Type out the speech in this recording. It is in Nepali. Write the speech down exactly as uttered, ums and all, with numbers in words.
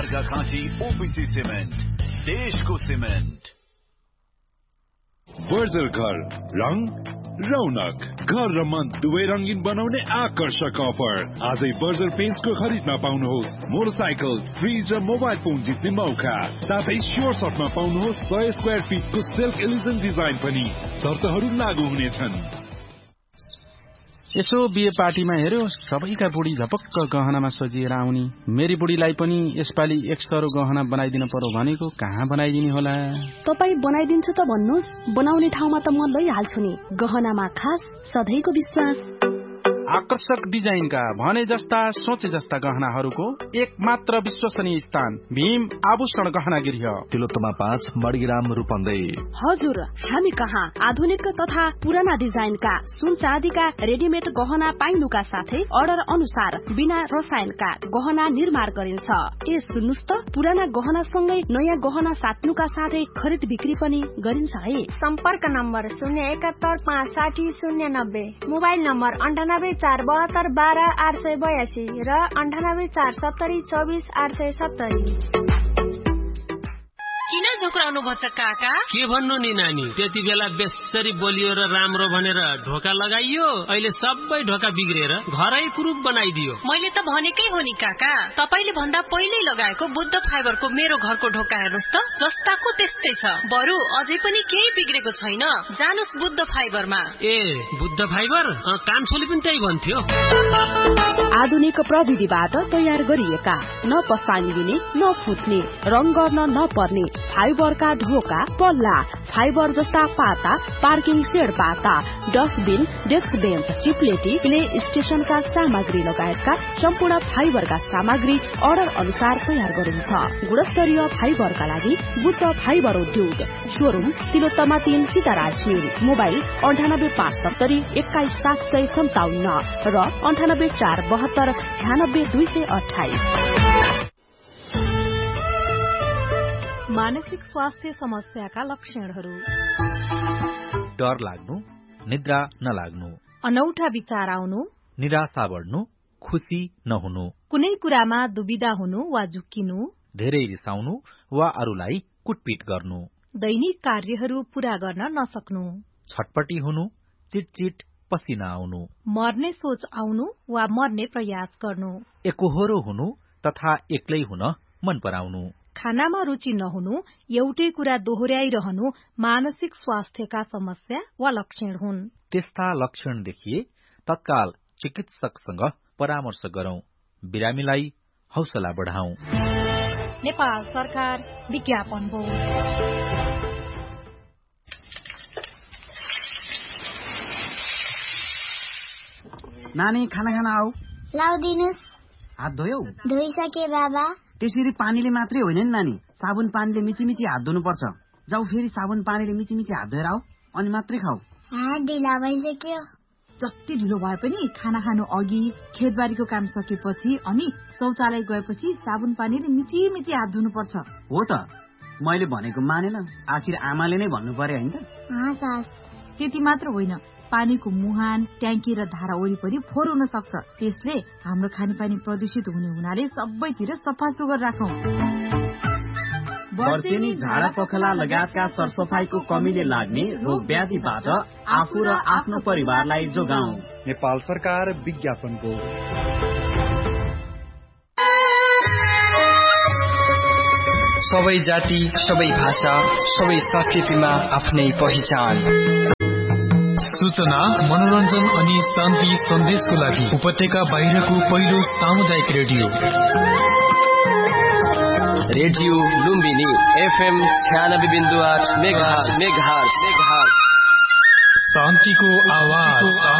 अर्घाखाँची ओपीसी सिमेन्ट, देशको सिमेन्ट। बर्जर घर, रंग रौनक, घर र मन दुवै रंगीन बनाउने आकर्षक अफर। आजै बर्जर पेन्ट्सको खरिदमा पाउनुहोस् मोटरसाइकल, फ्रिज र मोबाइल फोन जित्ने मौका। साथै स्योर सर्टमा पाउनुहोस् सय स्क्वायर फिटको सिल्क इल्युजन डिजाइन पनि। शर्तहरू लागू हुनेछन्। यसो बिहे पार्टीमा हेर्यो, सबैका बुढी झपक्क गहनामा सजिएर आउने। मेरी बुढीलाई पनि यसपालि एक सरो गहना बनाइदिन पर्यो भनेको, कहाँ बनाइदिने होला? तपाई बनाइदिन्छु त भन्नुहोस्, बनाउने ठाउँमा त म लैहाल्छु नि। गहनामा खास सधैँको विश्वास। आकर्षक डिजाइनका भने जस्ता सोचे जस्ता गहनाहरूको एक मात्र विश्वसनीय स्थान भीम आभूषण गहना गृह, तिलोत्तमा पाँच मडगिराम रूपन्देही। हजुर, हामी कहाँ आधुनिक तथा पुराना डिजाइनका सुन चाँदीका रेडिमेड गहना पाइनुका साथै अर्डर अनुसार बिना रसायनका गहना निर्माण गरिन्छ। ए सुन्नुस् त, पुराना गहना सँगै नयाँ गहना साट्नुका साथै खरिद बिक्री पनि गरिन्छ है। सम्पर्क नम्बर शून्य एकात्तर पाँच साठी शून्य नब्बे, मोबाइल नम्बर अन्ठानब्बे चार बहत्तर बाह्र आठ सय बयासी र अन्ठानब्बे चार सत्तरी चौबिस आठ सय सत्तरी। किन झुक्राउनु भन्छ काका? के भन्नु नि नानी, त्यति बेला बेसरी बोलियो र राम्रो भनेर ढोका लगाइयो, अहिले सबै ढोका बिग्रेर घरै कुरूप बनाइदियो। मैले त भनेकै हो नि काका, तपाईले भन्दा पहिल्यै लगाएको बुद्ध फाइबरको मेरो घरको ढोका हेर्नुस् त, जस्ताको त्यस्तै छ। बरु अझै पनि केही बिग्रेको छैन। जानुस् बुद्ध फाइबरमा। ए बुद्ध फाइबर, कान्छोले पनि त्यही भन्थ्यो। आधुनिक प्रविधिबाट तयार गरिएका, न पसानी दिने न फुट्ने, रङ गर्न नपर्ने फाइबरका ढोका, पल्ला, फाइबर जस्ता पाता, पार्किङ सेड पाता, डस्टबिन, डेस्क बेन्च, चिप्लेटी, प्ले स्टेशनका सामग्री लगायतका सम्पूर्ण फाइबरका सामग्री अर्डर अनुसार तयार गरिन्छ। गुणस्तरीय फाइबरका लागि बुद्ध फाइबर उद्योग, शोरूम तिलोत्तमा तीन सीताराज मिल, मोबाइल अन्ठानब्बे पाँच सत्तरी एक्काइस सात सय सन्ताउन्न र अन्ठानब्बे चार बहत्तर छ्यानब्बे दुई सय अठाइस। मानसिक स्वास्थ्य समस्याका लक्षणहरू: डर लाग्नु, निद्रा नलाग्नु, अनौठा विचार आउनु, निराशा बढ्नु, खुशी नहुनु, कुनै कुरामा दुविधा हुनु वा झुक्किनु, धेरै रिसाउनु वा अरूलाई कुटपिट गर्नु, दैनिक कार्यहरू पूरा गर्न नसक्नु, छटपटी हुनु, चिटचिट पसिना आउनु, मर्ने सोच आउनु वा मर्ने प्रयास गर्नु, एकोहोरो हुनु तथा एक्लै हुन मन पराउनु, खानामा रुचि नहुनु, एउटै कुरा दोहोर्याइरहनु मानसिक स्वास्थ्यका समस्या वा लक्षण हुन्। त्यस्ता लक्षण देखिए तत्काल चिकित्सकसँग परामर्श गरौं, बिरामीलाई हौसला बढाउँ। नेपाल सरकार विज्ञापन बोर्ड। नानी खाना खाना आऊ। लाउदिनुस्। हात धोयौ? धोइसके बाबा। त्यसरी पानीले मात्रै होइन नि नानी, साबुन पानीले मिची मिची हात धुनु पर्छ। जाऊ फेरि साबुन पानीले मिची मिची हात धोएर आऊ, अनि मात्रै खाऊ। हात ढिला भइसक्यो। जति ढिलो भए पनि खाना खानु अघि, खेतबारीको काम सकेपछि अनि शौचालय गएपछि साबुन पानीले मिची मिची हात धुनु पर्छ। हो त, मैले भनेको मानेन, आखिर आमाले नै भन्नु पर्यो हैन त? त्यति मात्र होइन, पानीको मुहान, ट्याङ्की र धारा वरिपरि फोहोर हुन सक्छ। त्यसले हाम्रो खानेपानी प्रदूषित हुने हुनाले सबैतिर सफा सुग्घर राखौं। वर्षेनी, झाडा पखला लगायतका सरसफाईको कमीले लाग्ने रोग व्याधिबाट आफू र आफ्नो परिवारलाई जोगाउँ। नेपाल सरकार विज्ञापन बोर्ड। सबै जाति, सबै भाषा, सबै संस्कृतिमा आफ्नै पहिचान। सूचना, मनोरञ्जन अनि शान्ति सन्देशको लागि उपत्यका बाहिरको पहिलो सामुदायिक रेडियो रेडियो लुम्बिनी एफएम छ्यानब्बे बिन्दु आठ मेगाहर्ज। शान्तिको आवाज।